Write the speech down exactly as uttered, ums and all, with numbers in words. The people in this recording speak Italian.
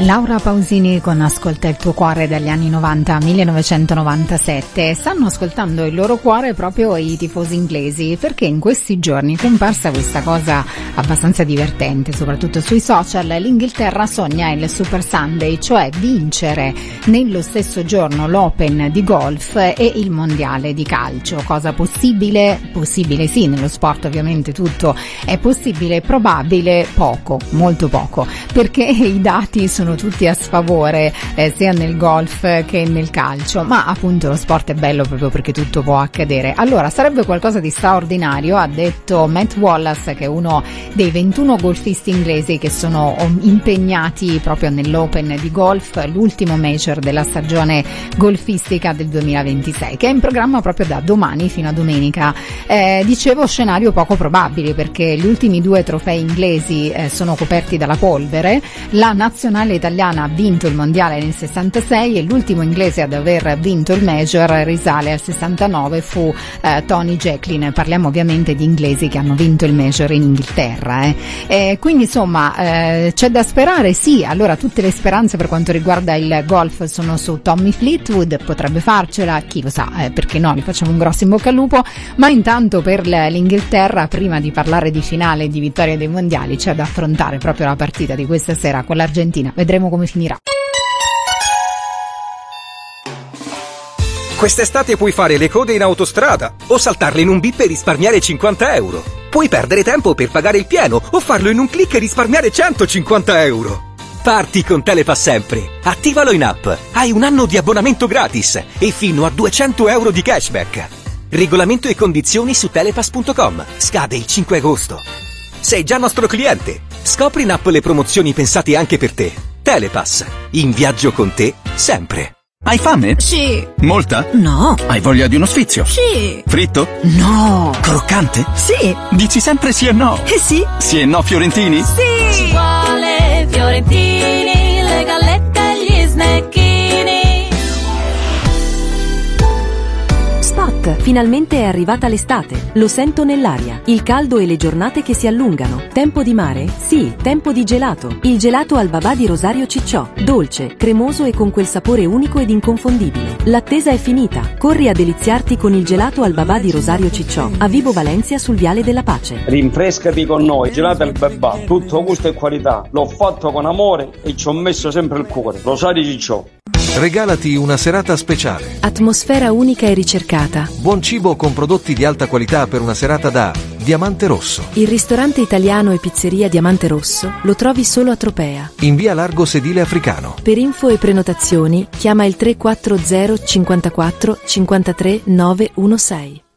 Laura Pausini con Ascolta il tuo cuore dagli anni novanta a millenovecentonovantasette. Stanno ascoltando il loro cuore proprio i tifosi inglesi, perché in questi giorni è comparsa questa cosa abbastanza divertente, soprattutto sui social. L'Inghilterra sogna il Super Sunday, cioè vincere nello stesso giorno l'Open di golf e il Mondiale di calcio. Cosa possibile? Possibile sì, nello sport ovviamente tutto è possibile, probabile poco, molto poco, perché i dati sono tutti a sfavore eh, sia nel golf che nel calcio, ma appunto lo sport è bello proprio perché tutto può accadere. Allora sarebbe qualcosa di straordinario, ha detto Matt Wallace, che è uno dei ventuno golfisti inglesi che sono impegnati proprio nell'Open di golf, l'ultimo major della stagione golfistica del duemilaventisei, che è in programma proprio da domani fino a domenica. Eh, dicevo scenario poco probabile, perché gli ultimi due trofei inglesi eh, sono coperti dalla polvere. La nazionale italiana ha vinto il mondiale nel sessantasei e l'ultimo inglese ad aver vinto il major risale al sessantanove, fu eh, Tony Jacklin. Parliamo ovviamente di inglesi che hanno vinto il major in Inghilterra, eh. Eh, quindi insomma eh, c'è da sperare, sì. Allora tutte le speranze per quanto riguarda il golf sono su Tommy Fleetwood, potrebbe farcela, chi lo sa, eh, perché no, gli facciamo un grosso in bocca al lupo. Ma intanto per l'Inghilterra, prima di parlare di finale e di vittoria dei mondiali, c'è da affrontare proprio la partita di questa sera con l'Argentina. Vedremo come finirà. Quest'estate puoi fare le code in autostrada o saltarle in un bip e risparmiare cinquanta euro. Puoi perdere tempo per pagare il pieno o farlo in un click e risparmiare centocinquanta euro. Parti con Telepass sempre. Attivalo in app. Hai un anno di abbonamento gratis e fino a duecento euro di cashback. Regolamento e condizioni su telepass punto com. Scade il cinque agosto. Sei già nostro cliente. Scopri in app le promozioni pensate anche per te. Telepass. In viaggio con te sempre. Hai fame? Sì. Molta? No. Hai voglia di uno sfizio? Sì. Fritto? No. Croccante? Sì. Dici sempre sì e no? Eh sì. Sì e no fiorentini? Sì. Ci vuole fiorentini, le gallette e gli snecchini. Spot, finalmente è arrivata l'estate. Lo sento nell'aria. Il caldo e le giornate che si allungano. Tempo di mare? Sì, tempo di gelato. Il gelato al babà di Rosario Cicciò. Dolce, cremoso e con quel sapore unico ed inconfondibile. L'attesa è finita. Corri a deliziarti con il gelato al babà di Rosario Cicciò, a Vibo Valencia sul Viale della Pace. Rinfrescati con noi, gelato al babà, tutto gusto e qualità. L'ho fatto con amore e ci ho messo sempre il cuore. Rosario Cicciò. Regalati una serata speciale. Atmosfera unica e ricercata. Buon cibo con prodotti di alta qualità per una serata da Diamante Rosso. Il ristorante italiano e pizzeria Diamante Rosso lo trovi solo a Tropea. In via Largo Sedile Africano. Per info e prenotazioni chiama il tre quattro zero cinquantaquattro cinquantatré nove uno sei.